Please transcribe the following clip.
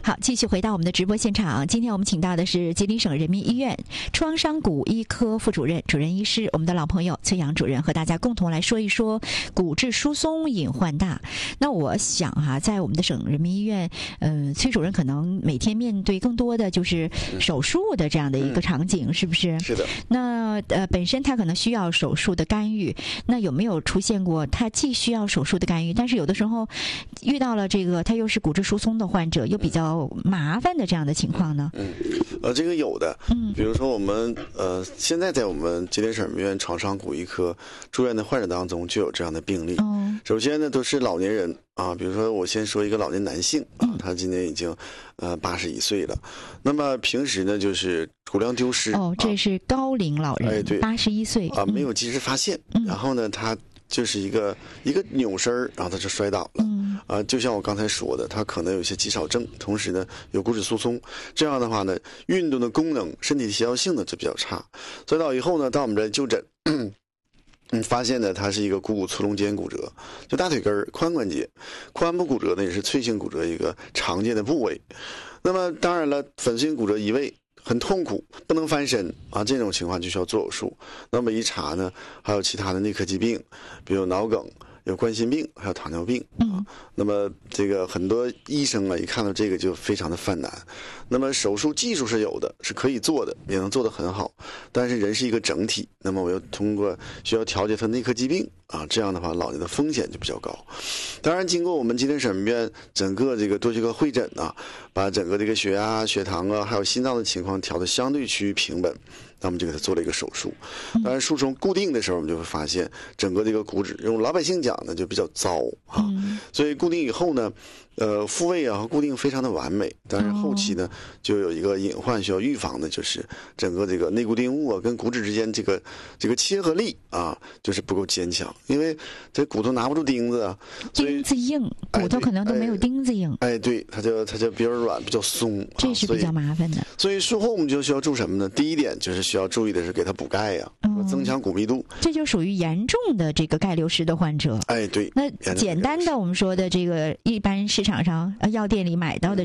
好，继续回到我们的直播现场。今天我们请到的是吉林省人民医院创伤骨医科副主任、主任医师，我们的老朋友崔阳主任，和大家共同来说一说骨质疏松隐患大。那我想在我们的省人民医院，崔主任可能每天面对更多的就是手术的这样的一个场景，是不是？ 是的。 那本身他可能需要手术的干预，那有没有出现过他既需要手术的干预，但是有的时候遇到了这个他又是骨质疏松的患者，又比较麻烦的这样的情况呢？ 这个有的。比如说我们现在在我们吉林省人民医院创伤骨医科住院的患者当中就有这样的病例。首先呢，都是老年人啊，比如说我先说一个老年男性啊，他今年已经81岁了。那么平时呢，就是骨量丢失。 这是高龄老人， 对 ，81岁啊，没有及时发现，然后呢，他就是一个扭身然后他就摔倒了。就像我刚才说的，他可能有一些肌少症，同时呢有骨质疏松，这样的话呢，运动的功能、身体的协调性呢就比较差。摔倒以后呢，到我们这就诊，发现呢，它是一个股骨粗隆间骨折，就大腿根儿、髋关节、髋部骨折呢也是脆性骨折一个常见的部位。那么当然了，粉碎性骨折移位很痛苦，不能翻身啊，这种情况就需要做手术。那么一查呢，还有其他的内科疾病，比如脑梗、有冠心病，还有糖尿病啊。那么这个很多医生一看到这个就非常的犯难。那么手术技术是有的，是可以做的，也能做得很好，但是人是一个整体，那么我要通过需要调节他内科疾病啊，这样的话老年的风险就比较高。当然经过我们吉林省人民医院整个这个多学科会诊把整个这个血压、血糖还有心脏的情况调得相对趋于平稳，那么就给他做了一个手术。当然术中固定的时候，我们就会发现整个这个骨质用老百姓讲呢就比较糟所以固定以后呢复位和固定非常的完美，但是后期呢就有一个隐患需要预防的，就是整个这个内固定物跟骨质之间这个切合力就是不够坚强，因为这骨头拿不住钉子钉子硬，骨头可能都没有钉子硬。 对，它就比较软，比较松， 这是比较麻烦的。 所以术后我们就需要注什么呢？第一点就是需要注意的是给它补钙增强骨密度。 这就属于严重的这个钙流失的患者。 对。 那简单的我们说的这个一般市场上药店里买到的